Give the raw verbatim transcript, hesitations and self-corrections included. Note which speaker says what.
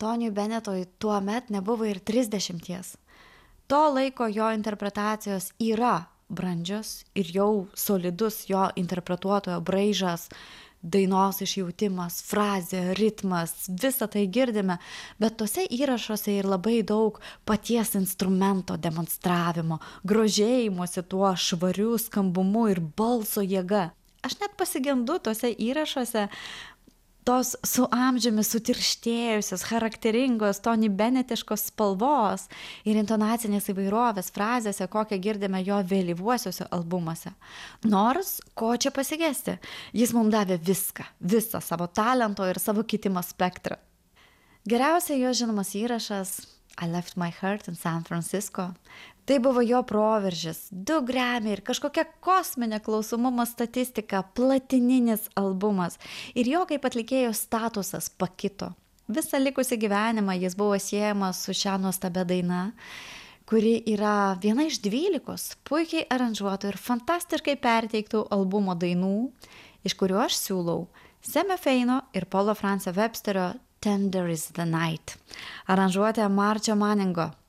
Speaker 1: Toniui Bennettui tuo met nebuvo ir trisdešimties. To laiko jo interpretacijos yra brandžios ir jau solidus jo interpretuotojo braižas, dainos išjautimas, frazė, ritmas, visą tai girdime, bet tose įrašuose ir labai daug paties instrumento demonstravimo, grožėjimosi tuo švariu skambumu ir balso jėga. Aš net pasigendu tose įrašuose tos su amžiumi sutirštėjusios, charakteringos, Tony Bennettiškos spalvos ir intonacinės įvairovės frazėse, kokią girdime jo vėlyvuosiuose albumuose. Nors, ko čia pasigesti, jis mums davė viską, visą savo talento ir savo kitimo spektrą. Geriausiai jo žinomas įrašas I Left My Heart in San Francisco. Tai buvo jo proveržis, du Grammy ir kažkokia kosminė klausomumo statistika, platininis albumas ir jo kaip atlikėjo statusas pakito. Visą likusį gyvenimą jis buvo siejamas su šią nuostabia daina, kuri yra viena iš dvylikos puikiai aranžuotų ir fantastiškai perteiktų albumo dainų, iš kurių aš siūlau Sammy Faino ir Paulo Franco Websterio Tender is the Night. Aranžuotė Marčio Maningo.